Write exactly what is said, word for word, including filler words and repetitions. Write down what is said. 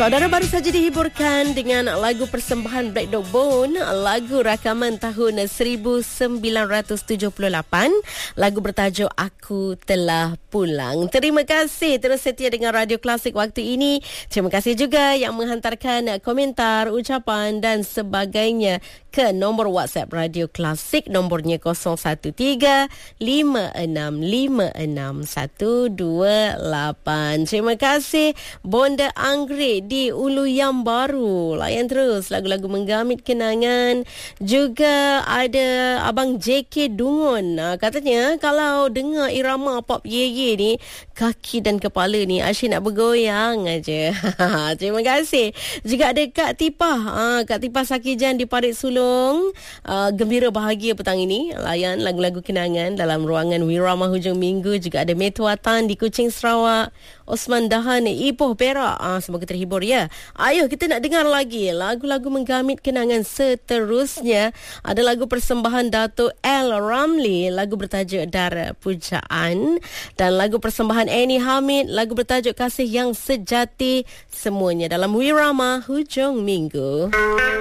Saudara baru saja dihiburkan dengan lagu persembahan Black Dog Bone, lagu rakaman tahun seribu sembilan ratus tujuh puluh lapan, lagu bertajuk Aku Telah Pulang. Terima kasih terus setia dengan Radio Klasik waktu ini. Terima kasih juga yang menghantarkan komentar, ucapan dan sebagainya ke nombor WhatsApp Radio Klasik, nombornya kosong satu tiga lima enam lima enam satu dua lapan. Terima kasih Bonda Anggrek di Ulu Yang Baru. Layan terus lagu-lagu menggamit kenangan. Juga ada Abang J K Dungun. Nah, katanya kalau dengar irama pop ye-ye ni, kaki dan kepala ni asyik nak bergoyang aja. Terima kasih. Juga ada Kak Tipah. Ha, Kak Tipah Sakijan di Parit Sulung. Uh, gembira bahagia petang ini. Layan lagu-lagu kenangan dalam ruangan Wirama hujung minggu. Juga ada Metuatan di Kuching Sarawak. Osman Dahan Ipoh Perak. Ah, semoga terhibur ya. Ayo kita nak dengar lagi lagu-lagu menggamit kenangan seterusnya. Ada lagu persembahan Dato' L. Ramli, lagu bertajuk Dara Pujaan, dan lagu persembahan Annie Hamid, lagu bertajuk Kasih Yang Sejati. Semuanya dalam Wirama hujung minggu.